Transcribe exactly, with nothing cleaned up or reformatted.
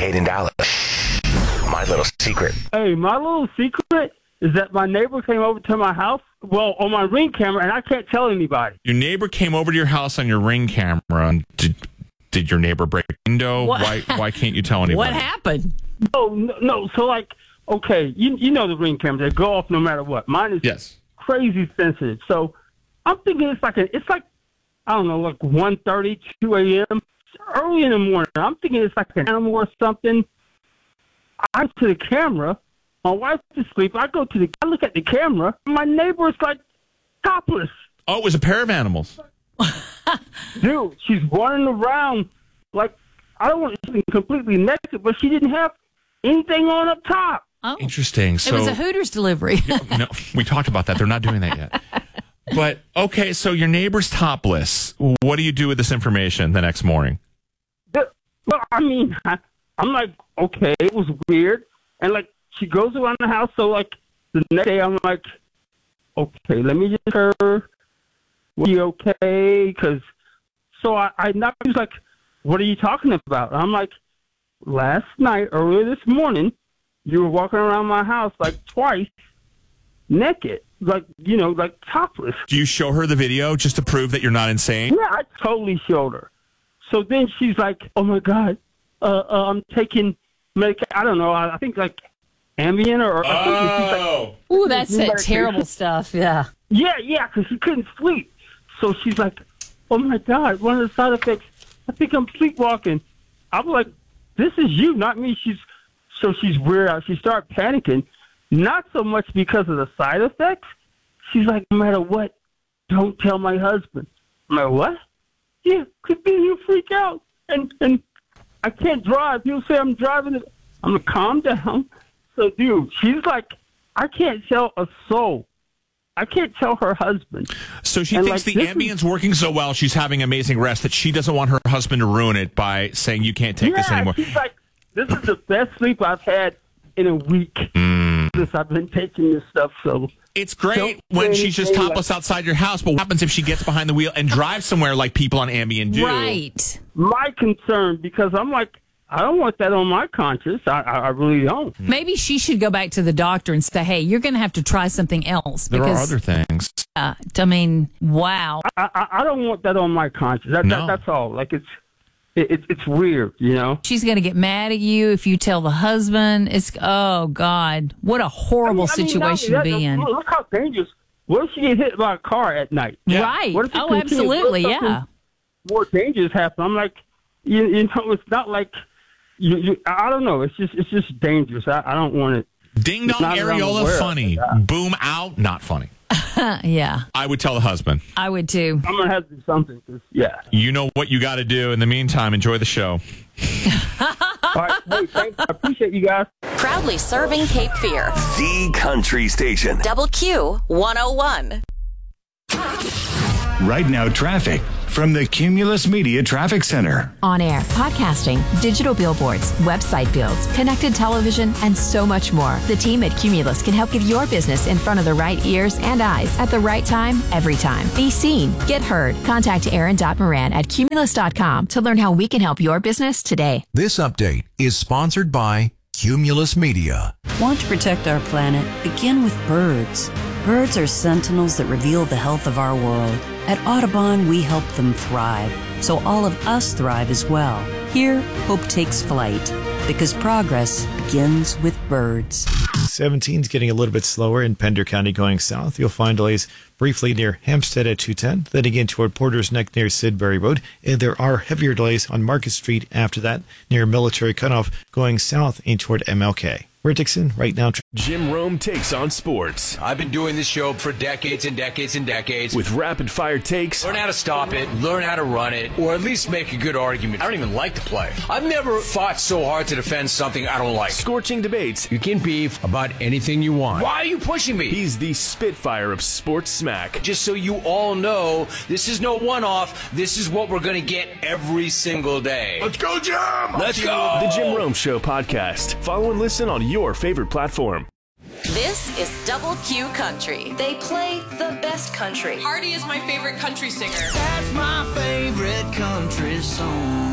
Kate in Dallas. My little secret. Hey, my little secret is that my neighbor came over to my house, well, on my Ring camera, and I can't tell anybody. Your neighbor came over to your house on your Ring camera. And did, did your neighbor break a window? What? Why Why can't you tell anybody? What happened? No, no, no. So, like, okay, you you know the Ring cameras, they go off no matter what. Mine is Yes. crazy sensitive. So I'm thinking it's like, a, it's like, I don't know, like one thirty, two a.m., early in the morning. I'm thinking it's like an animal or something. I go to the camera. My wife's asleep. I go to the, I look at the camera. My neighbor is like topless. Oh, it was a pair of animals. Dude, she's running around like, I don't want to be completely naked, but she didn't have anything on up top. Oh, Interesting. So it was a Hooters delivery. no, we talked about that. They're not doing that yet. But, okay, so your neighbor's topless. What do you do with this information the next morning? But, well, I mean, I, I'm like, okay, it was weird. And, like, she goes around the house. So, like, the next day, I'm like, okay, let me just her. Was you okay? Because, so I, I not, she was like, what are you talking about? I'm like, last night, earlier this morning, you were walking around my house, like, twice, naked. Like, you know, like topless. Do you show her the video just to prove that you're not insane? Yeah, I totally showed her. So then she's like, oh, my God, uh, uh, I'm taking medication. I don't know. I, I think like Ambien or, or something. She's like, Ooh, that's that medication. terrible stuff. Yeah. Yeah, yeah, because she couldn't sleep. So she's like, oh, my God, one of the side effects, I think I'm sleepwalking. I'm like, this is you, not me. She's So she's weird. She started panicking. Not so much because of the side effects. She's like, no matter what, don't tell my husband. I'm like, what? Yeah, because then he'll freak out. And and I can't drive. He'll say I'm driving. It. I'm going to calm down. So, dude, she's like, I can't tell a soul. I can't tell her husband. So she and thinks like, the this Ambien's is, working so well, she's having amazing rest, that she doesn't want her husband to ruin it by saying you can't take yeah, this anymore. She's like, this is the best sleep I've had in a week Mm. since I've been taking this stuff. So It's great Don't when say she's just anything topless outside your house, but what happens if she gets behind the wheel and drives somewhere like people on Ambien do? Right. my concern, because I'm like, I don't want that on my conscience. I, I, I really don't. Maybe she should go back to the doctor and say, hey, you're going to have to try something else. There because, are other things. Uh, I mean, wow. I, I, I don't want that on my conscience. That, No. that, that's all. Like, it's it, it, it's weird, you know? She's going to get mad at you if you tell the husband. It's, oh, God. What a horrible I mean, I mean, situation not to only be that, in. Look, look how dangerous. What if she get hit by a car at night? Yeah. Right. What if it Oh, continues? absolutely. What if something Yeah. more dangerous happen? I'm like, you, you know, it's not like, you, you, I don't know. It's just it's just dangerous. I, I don't want it. Ding It's dong not that I'm areola, aware of funny. it. Boom out, not funny. Yeah. I would tell the husband. I would too. I'm going to have to do something. 'Cause, yeah. You know what you got to do. In the meantime, enjoy the show. All right. Hey, thanks. I appreciate you guys. Proudly serving Cape Fear. The Country Station. Double Q one oh one. Right now, traffic from the Cumulus Media Traffic Center. On air, podcasting, digital billboards, website builds, connected television, and so much more. The team at Cumulus can help get your business in front of the right ears and eyes at the right time, every time. Be seen, get heard. Contact Aaron Moran at cumulus dot com to learn how we can help your business today. This update is sponsored by Cumulus Media. Want to protect our planet? Begin with birds. Birds are sentinels that reveal the health of our world. At Audubon, we help them thrive, so all of us thrive as well. Here, hope takes flight, because progress begins with birds. seventeen is getting a little bit slower in Pender County going south. You'll find delays briefly near Hempstead at two ten, then again toward Porter's Neck near Sidbury Road, and there are heavier delays on Market Street after that near Military Cutoff going south in toward M L K. We're Dixon right now. Jim Rome takes on sports. I've been doing this show for decades and decades and decades. With rapid fire takes. Learn how to stop it, learn how to run it, or at least make a good argument. I don't even like to play. I've never fought so hard to defend something I don't like. Scorching debates. You can beef about anything you want. Why are you pushing me? He's the Spitfire of sports smack. Just so you all know, this is no one-off. This is what we're going to get every single day. Let's go, Jim! Let's go! The Jim Rome Show podcast. Follow and listen on your favorite platform. This is Double Q Country. They play the best country. Hardy is my favorite country singer. That's my favorite country song.